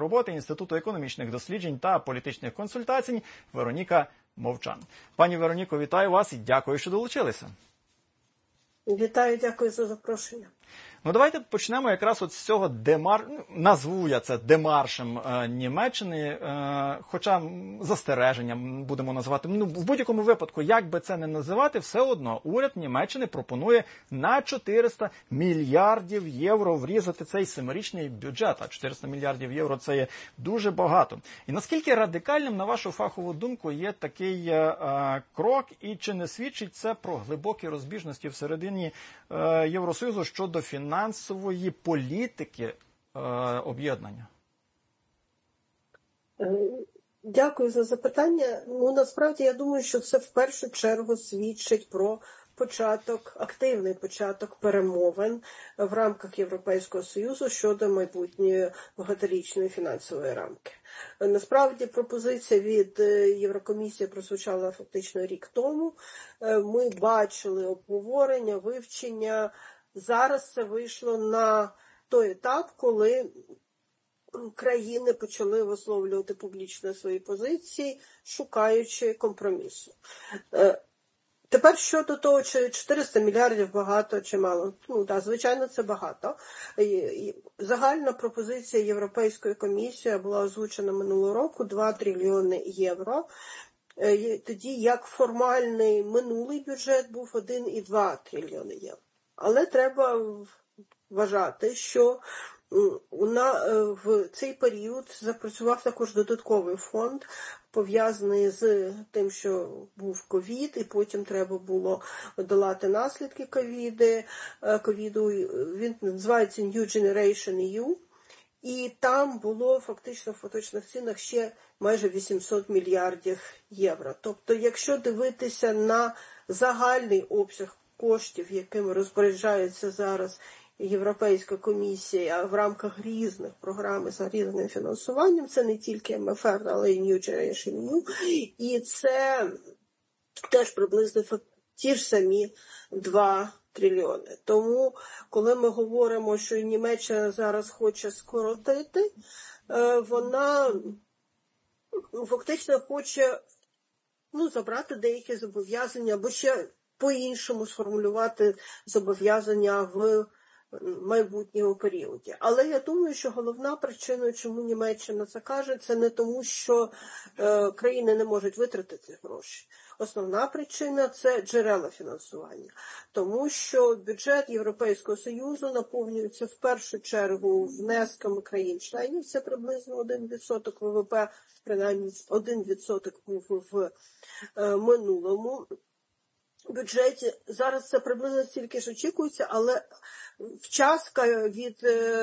роботи Інституту економічних досліджень та політичних консультацій Вероніка Мовчан. Пані Вероніко, вітаю вас і дякую, що долучилися. Вітаю, дякую за запрошення. Ну, давайте почнемо якраз от з цього назву я це демаршем Німеччини, хоча застереженням будемо називати. Ну, в будь-якому випадку, як би це не називати, все одно уряд Німеччини пропонує на 400 мільярдів євро врізати цей 7-річний бюджет. А 400 мільярдів євро – це є дуже багато. І наскільки радикальним, на вашу фахову думку, є такий крок, і чи не свідчить це про глибокі розбіжності всередині Євросоюзу щодо фінансової політики об'єднання? Дякую за запитання. Ну, насправді, я думаю, що це в першу чергу свідчить про активний початок перемовин в рамках Європейського Союзу щодо майбутньої багаторічної фінансової рамки. Насправді, пропозиція від Єврокомісії прозвучала фактично рік тому. Ми бачили обговорення, вивчення. Зараз це вийшло на той етап, коли країни почали висловлювати публічно свої позиції, шукаючи компромісу. Тепер щодо того, чи 400 мільярдів багато чи мало. Ну, так, звичайно, це багато. Загальна пропозиція Європейської комісії була озвучена минулого року 2 трильйони євро. Тоді як формальний минулий бюджет був 1,2 трильйони євро. Але треба вважати, що в цей період запрацював також додатковий фонд, пов'язаний з тим, що був ковід, і потім треба було долати наслідки ковіду. Він називається New Generation EU. І там було фактично в поточних цінах ще майже 800 мільярдів євро. Тобто, якщо дивитися на загальний обсяг коштів, якими розпоряджається зараз Європейська комісія в рамках різних програм з різним фінансуванням, це не тільки МФР, але й New Generation EU, і це теж приблизно ті ж самі 2 трильйони. Тому, коли ми говоримо, що Німеччина зараз хоче скоротити, вона фактично хоче забрати деякі зобов'язання або ще по-іншому сформулювати зобов'язання в майбутньому періоді. Але я думаю, що головна причина, чому Німеччина це каже, це не тому, що країни не можуть витратити гроші. Основна причина – це джерела фінансування. Тому що бюджет Європейського Союзу наповнюється в першу чергу внесками країн-членів. Це приблизно 1% ВВП, принаймні 1% був в минулому бюджеті. Зараз це приблизно стільки ж очікується, але частка від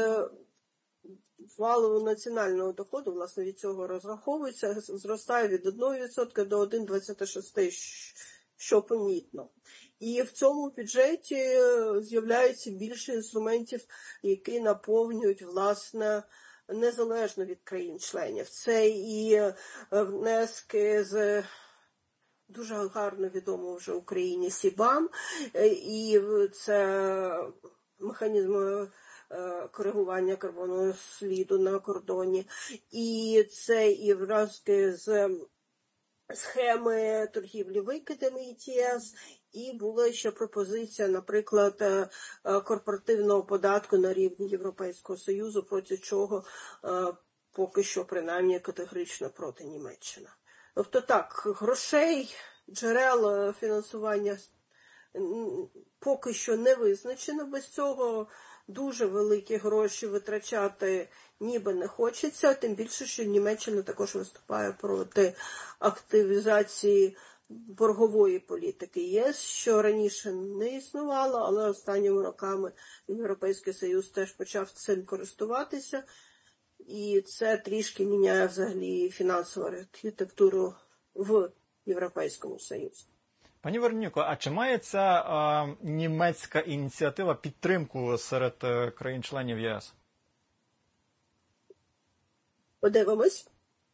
валового національного доходу, власне, від цього розраховується, зростає від 1% до 1,26%, що помітно. І в цьому бюджеті з'являється більше інструментів, які наповнюють, власне, незалежно від країн-членів. Це і внески з дуже гарно відомо вже Україні СІБАМ, і це механізм коригування карбонового сліду на кордоні, і це і внески з схеми торгівлі викидами ЕТС, і була ще пропозиція, наприклад, корпоративного податку на рівні Європейського Союзу, проти чого поки що, принаймні, категорично проти Німеччина. Тобто так, грошей, джерел фінансування поки що не визначено. Без цього дуже великі гроші витрачати ніби не хочеться, тим більше, що Німеччина також виступає проти активізації боргової політики ЄС, що раніше не існувало, але останніми роками Європейський Союз теж почав цим користуватися. І це трішки міняє взагалі фінансову архітектуру в Європейському Союзі. Пані Вероніко, а чи має ця німецька ініціатива підтримку серед країн-членів ЄС? Подивимось.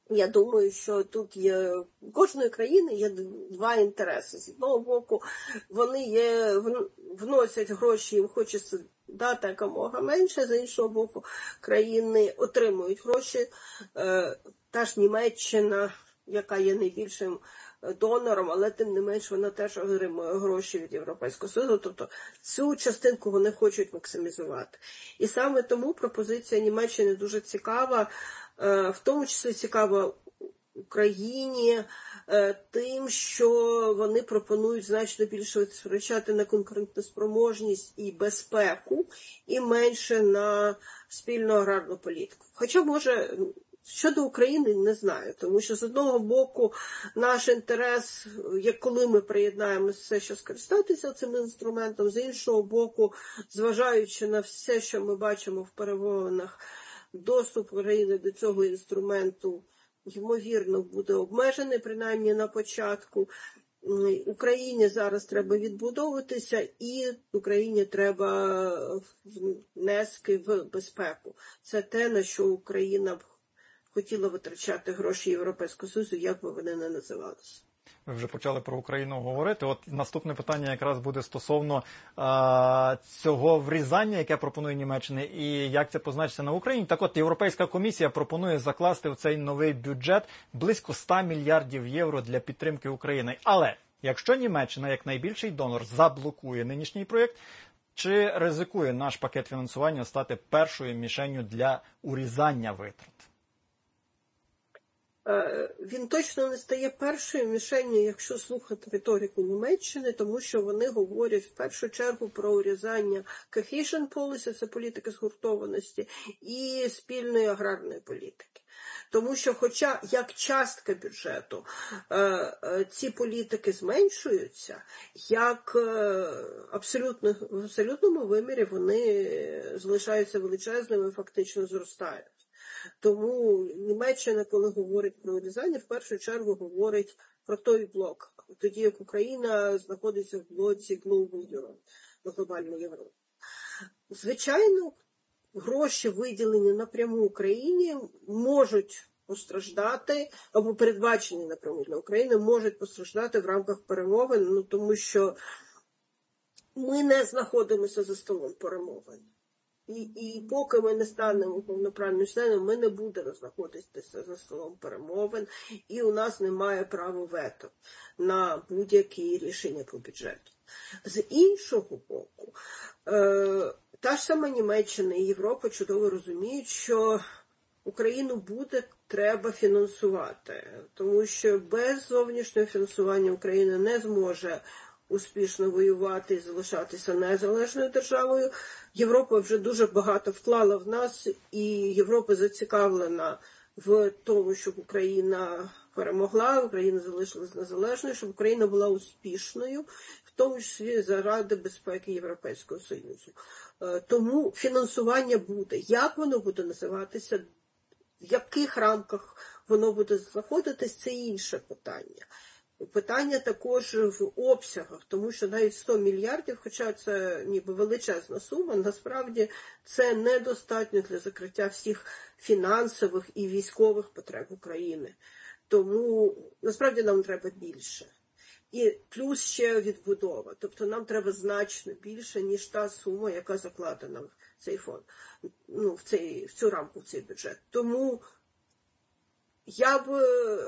Я думаю, що тут є у кожної країни є два інтереси. З одного боку, вони вносять гроші, їм хочеться дати якомога менше, з іншого боку, країни отримують гроші. Та ж Німеччина, яка є найбільшим донором, але тим не менш вона теж отримує гроші від Європейського Союзу, тобто цю частинку вони хочуть максимізувати. І саме тому пропозиція Німеччини дуже цікава, в тому числі цікава Україні тим, що вони пропонують значно більше витрачати на конкурентоспроможність і безпеку, і менше на спільну аграрну політику. Хоча, може, щодо України не знаю, тому що з одного боку наш інтерес, як коли ми приєднаємося, все ще скористатися цим інструментом, з іншого боку, зважаючи на все, що ми бачимо в перемовинах, доступ України до цього інструменту, ймовірно, буде обмежений, принаймні на початку. Україні зараз треба відбудовуватися, і Україні треба внески в безпеку. Це те, на що Україна б хотіла витрачати гроші Європейського Союзу, як би вони не називалися. Ви вже почали про Україну говорити. От наступне питання якраз буде стосовно цього врізання, яке пропонує Німеччина, і як це позначиться на Україні. Так от, Європейська комісія пропонує закласти в цей новий бюджет близько 100 мільярдів євро для підтримки України. Але якщо Німеччина, як найбільший донор, заблокує нинішній проєкт, чи ризикує наш пакет фінансування стати першою мішенню для урізання витрат? Він точно не стає першою мішенью, якщо слухати риторику Німеччини, тому що вони говорять в першу чергу про урізання cohesion policy, це політики згуртованості, і спільної аграрної політики. Тому що, хоча як частка бюджету ці політики зменшуються, як в абсолютному вимірі вони залишаються величезними і фактично зростають. Тому Німеччина, коли говорить про урізання, в першу чергу говорить про той блок, тоді як Україна знаходиться в блоці Global Europe, глобальної Європи. Звичайно, гроші, виділені напряму Україні, можуть постраждати, або передбачені напряму для України, можуть постраждати в рамках перемовин, тому що ми не знаходимося за столом перемовин. І поки ми не станемо повноправним членом, ми не будемо знаходитися за столом перемовин, і у нас немає права вето на будь-які рішення по бюджету. З іншого боку, та ж сама Німеччина і Європа чудово розуміють, що Україну треба фінансувати, тому що без зовнішнього фінансування Україна не зможе успішно воювати і залишатися незалежною державою. Європа вже дуже багато вклала в нас, і Європа зацікавлена в тому, щоб Україна перемогла, Україна залишилась незалежною, щоб Україна була успішною, в тому числі заради безпеки Європейського Союзу. Тому фінансування буде. Як воно буде називатися, в яких рамках воно буде знаходитись, це інше питання. Питання також в обсягах, тому що навіть 100 мільярдів, хоча це ніби величезна сума, насправді це недостатньо для закриття всіх фінансових і військових потреб України. Тому насправді нам треба більше. І плюс ще відбудова. Тобто нам треба значно більше, ніж та сума, яка закладена в цей фонд, в цю рамку, в цей бюджет. Тому я б,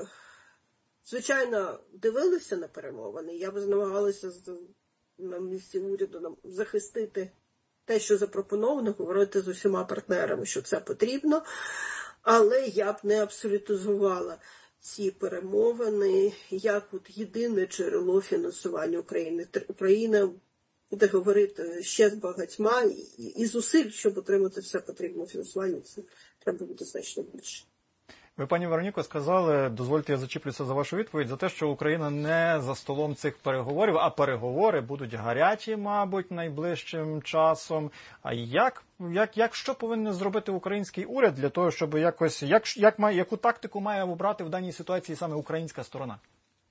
звичайно, дивилася на перемовини, я б намагалася на місці уряду захистити те, що запропоновано, говорити з усіма партнерами, що це потрібно, але я б не абсолютизувала ці перемовини як єдине джерело фінансування України. Україна буде говорити ще з багатьма, і зусиль, щоб отримати все потрібне фінансування, це треба буде значно більше. Ви, пані Вероніко, сказали, дозвольте, я зачіплюся за вашу відповідь, за те, що Україна не за столом цих переговорів, а переговори будуть гарячі, мабуть, найближчим часом. А що повинен зробити український уряд для того, щоб якось, яку тактику має обрати в даній ситуації саме українська сторона?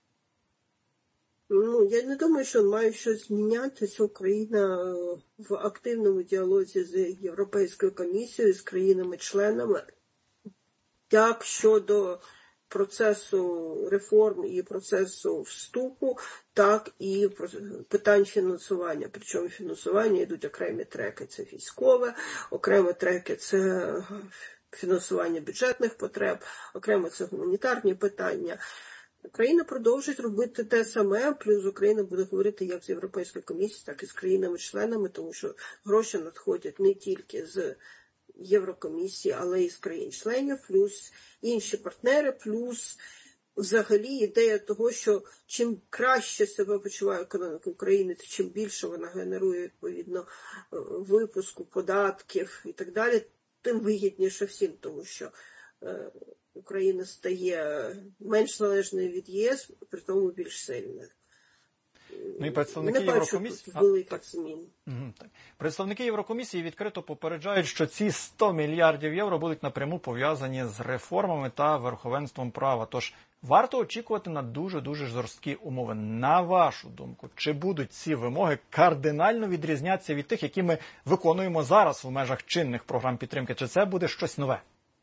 Я не думаю, що має щось змінятися. Україна в активному діалозі з Європейською комісією, з країнами-членами. Як щодо процесу реформ і процесу вступу, так і питань фінансування. Причому фінансування йдуть окремі треки – це військове, окремі треки – це фінансування бюджетних потреб, окремо це гуманітарні питання. Україна продовжить робити те саме, плюс Україна буде говорити як з Європейською комісією, так і з країнами-членами, тому що гроші надходять не тільки з Єврокомісії, але й з країн-членів, плюс інші партнери, плюс взагалі ідея того, що чим краще себе почуває економіка України, то чим більше вона генерує, відповідно, випуску, податків і так далі, тим вигідніше всім, тому що Україна стає менш залежною від ЄС, при тому більш сильною. Ну і представники Єврокомісії... великих змін. Так. Представники Єврокомісії відкрито попереджають, що ці 100 мільярдів євро будуть напряму пов'язані з реформами та верховенством права. Тож варто очікувати на дуже-дуже жорсткі умови. На вашу думку, чи будуть ці вимоги кардинально відрізнятися від тих, які ми виконуємо зараз в межах чинних програм підтримки? Чи це буде щось нове?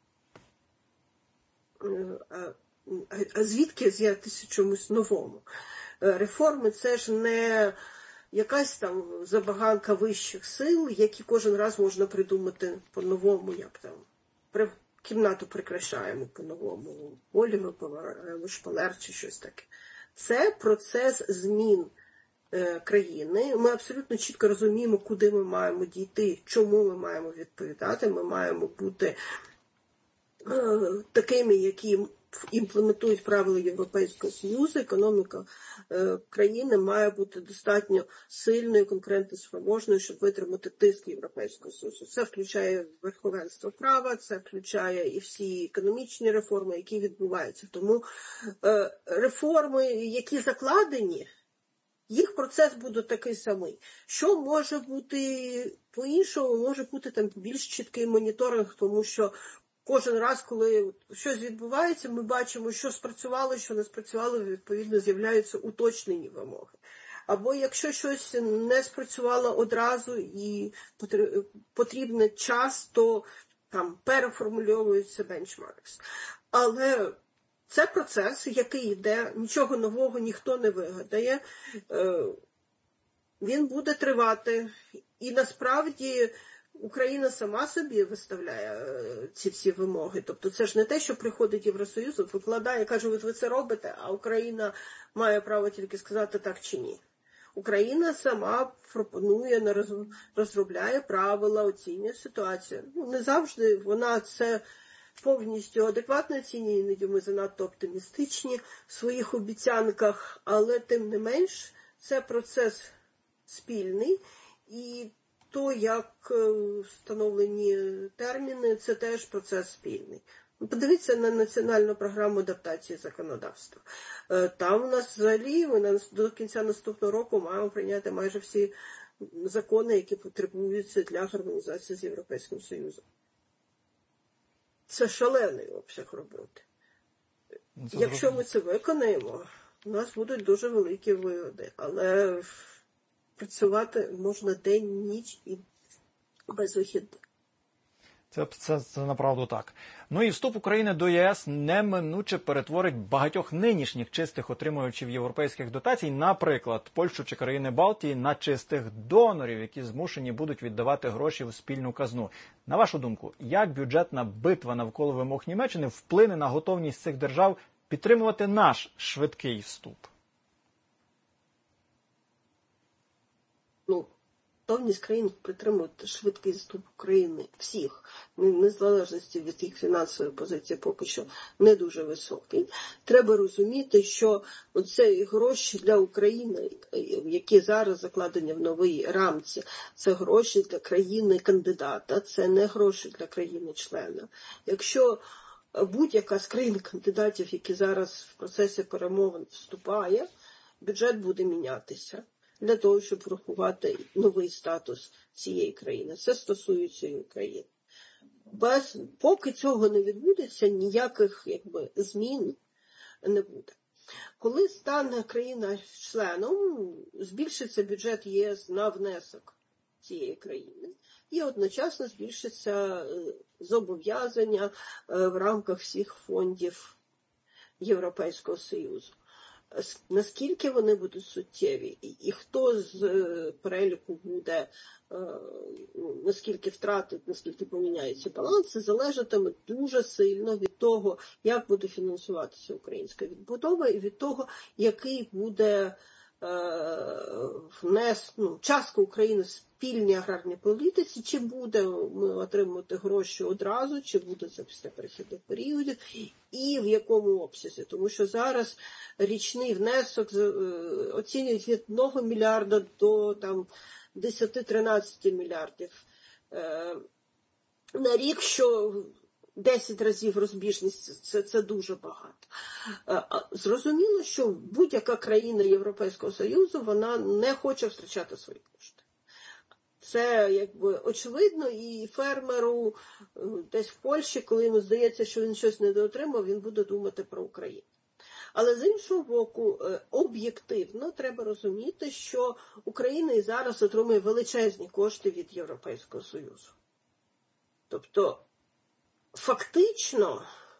А звідки взятися чомусь новому? Реформи – це ж не якась там забаганка вищих сил, які кожен раз можна придумати по-новому, як там кімнату прикрашаємо по-новому, полі випиваємо, шпалер чи щось таке. Це процес змін країни. Ми абсолютно чітко розуміємо, куди ми маємо дійти, чому ми маємо відповідати. Ми маємо бути такими, які імплементують правила Європейського Союзу. Економіка країни має бути достатньо сильною, конкурентоспроможною, щоб витримати тиск Європейського Союзу. Це включає верховенство права, це включає і всі економічні реформи, які відбуваються. Тому реформи, які закладені, їх процес буде такий самий. Що може бути по-іншому? Може бути там більш чіткий моніторинг, тому що кожен раз, коли щось відбувається, ми бачимо, що спрацювало, що не спрацювало, відповідно, з'являються уточнені вимоги. Або якщо щось не спрацювало одразу і потрібен час, то там переформульовуються бенчмаркс. Але це процес, який йде, нічого нового ніхто не вигадає, він буде тривати. І насправді Україна сама собі виставляє ці всі вимоги. Тобто це ж не те, що приходить Євросоюз, викладає, каже, ви це робите, а Україна має право тільки сказати так чи ні. Україна сама пропонує, розробляє правила, оцінює ситуацію. Не завжди вона це повністю адекватно оцінює, іноді ми занадто оптимістичні в своїх обіцянках, але тим не менш це процес спільний, і то, як встановлені терміни, це теж процес спільний. Подивіться на національну програму адаптації законодавства. Там у нас взагалі, ми до кінця наступного року маємо прийняти майже всі закони, які потребуються для гармонізації з Європейським Союзом. Це шалений обсяг роботи. Якщо ми це виконаємо, у нас будуть дуже великі вигоди, але працювати можна день, ніч і без вихідних. Це направду так. Ну і вступ України до ЄС неминуче перетворить багатьох нинішніх чистих отримувачів європейських дотацій, наприклад, Польщу чи країни Балтії, на чистих донорів, які змушені будуть віддавати гроші в спільну казну. На вашу думку, як бюджетна битва навколо вимог Німеччини вплине на готовність цих держав підтримувати наш швидкий вступ? Готовність країн підтримувати швидкий вступ України всіх, незалежності від їх фінансової позиції поки що не дуже високий. Треба розуміти, що оце гроші для України, які зараз закладені в новій рамці, це гроші для країни-кандидата, це не гроші для країни-члена. Якщо будь-яка з країн-кандидатів, які зараз в процесі перемовин вступає, бюджет буде мінятися для того, щоб врахувати новий статус цієї країни. Це стосується і України. Поки цього не відбудеться, ніяких змін не буде. Коли стане країна членом, збільшиться бюджет ЄС на внесок цієї країни і одночасно збільшиться зобов'язання в рамках всіх фондів Європейського Союзу. Наскільки вони будуть суттєві, і хто з переліку буде, наскільки втратить, наскільки поміняється баланс, це залежатиме дуже сильно від того, як буде фінансуватися українська відбудова, і від того, який буде частка України в спільній аграрній політиці, чи буде ми отримувати гроші одразу, чи буде це після перехідних періодів, і в якому обсязі. Тому що зараз річний внесок оцінюють від 1 мільярда до 10-13 мільярдів на рік, що 10 разів розбіжність – це дуже багато. Зрозуміло, що будь-яка країна Європейського Союзу, вона не хоче втрачати свої кошти. Це очевидно, і фермеру десь в Польщі, коли йому здається, що він щось недоотримав, він буде думати про Україну. Але з іншого боку, об'єктивно треба розуміти, що Україна і зараз отримує величезні кошти від Європейського Союзу. Тобто, фактично,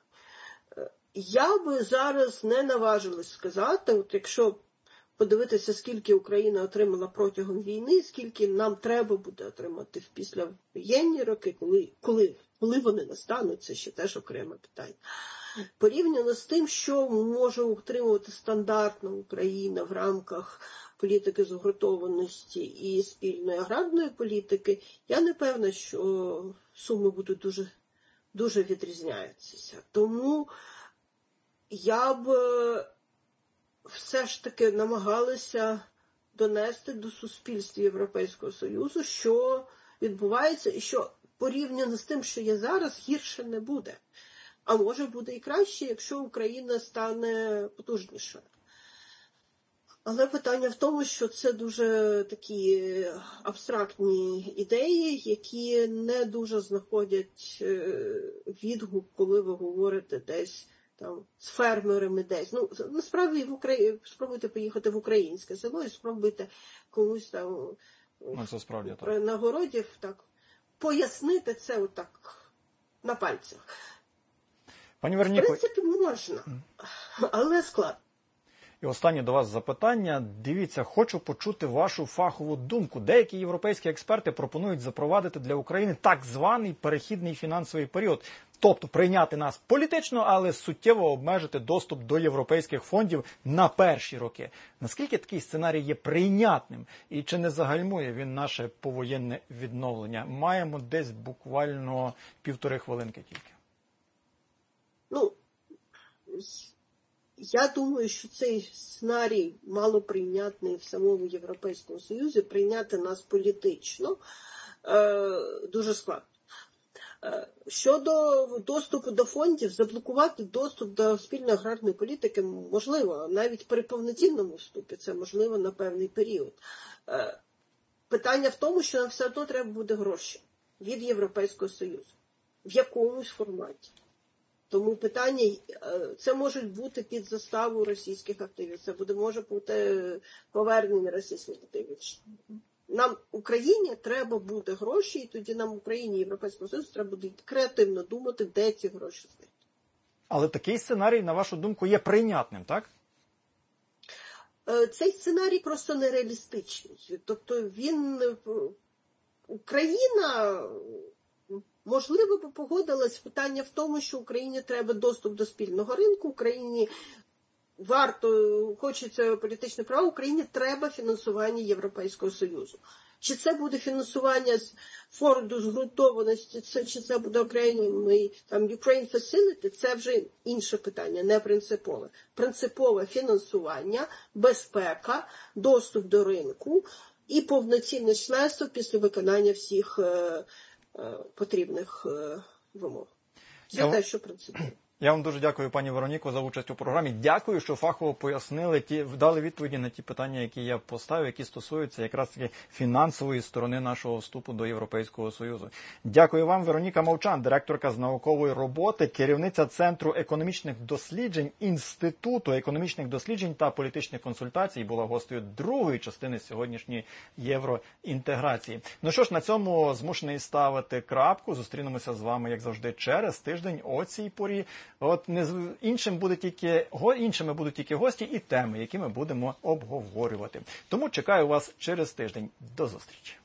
я би зараз не наважилась сказати, от якщо подивитися, скільки Україна отримала протягом війни, скільки нам треба буде отримати в післявоєнні роки, коли вони настануть, це ще теж окреме питання. Порівняно з тим, що може утримувати стандартна Україна в рамках політики згуртованості і спільної аграрної політики, я не певна, що суми будуть дуже відрізняються. Тому я б все ж таки намагалася донести до суспільства Європейського Союзу, що відбувається, і що порівняно з тим, що є зараз, гірше не буде. А може буде і краще, якщо Україна стане потужнішою. Але питання в тому, що це дуже такі абстрактні ідеї, які не дуже знаходять відгук, коли ви говорите десь з фермерами десь. Насправді, спробуйте поїхати в українське село і спробуйте комусь це справді на городі пояснити це на пальцях. Пані Вероніко, в принципі, можна, але складно. І останнє до вас запитання. Дивіться, хочу почути вашу фахову думку. Деякі європейські експерти пропонують запровадити для України так званий перехідний фінансовий період. Тобто прийняти нас політично, але суттєво обмежити доступ до європейських фондів на перші роки. Наскільки такий сценарій є прийнятним? І чи не загальмує він наше повоєнне відновлення? Маємо десь буквально 1,5 хвилинки тільки. Я думаю, що цей сценарій малоприйнятний в самому Європейському Союзі, прийняти нас політично дуже складно. Щодо доступу до фондів, заблокувати доступ до спільної аграрної політики можливо, навіть при повноцінному вступі, це можливо на певний період. Питання в тому, що нам все одно треба буде гроші від Європейського Союзу в якомусь форматі. Тому питання, це можуть бути під заставу російських активів, це може бути повернення російських активів. Нам, Україні, треба буде гроші, і тоді нам, Україні і Європейському Союзу, треба буде креативно думати, де ці гроші знайти. Але такий сценарій, на вашу думку, є прийнятним, так? Цей сценарій просто нереалістичний. Тобто Україна, можливо, б погодилась, питання в тому, що Україні треба доступ до спільного ринку, Україні хочеться політичне право, Україні треба фінансування Європейського Союзу. Чи це буде фінансування з фонду згуртованості, чи це буде окремий Ukraine Facility, це вже інше питання, не принципове. Принципове фінансування, безпека, доступ до ринку і повноцінне членство після виконання всіх потрібних вимог. Це те, що принципово. Я вам дуже дякую, пані Вероніко, за участь у програмі. Дякую, що фахово пояснили, дали відповіді на ті питання, які я поставив, які стосуються якраз таки фінансової сторони нашого вступу до Європейського Союзу. Дякую вам, Вероніка Мовчан, директорка з наукової роботи, керівниця Центру економічних досліджень, Інституту економічних досліджень та політичних консультацій, була гостею другої частини сьогоднішньої євроінтеграції. Ну що ж, на цьому змушений ставити крапку. Зустрінемося з вами, як завжди, через тиждень о цій порі. От іншими будуть тільки гості і теми, які ми будемо обговорювати. Тому чекаю вас через тиждень. До зустрічі.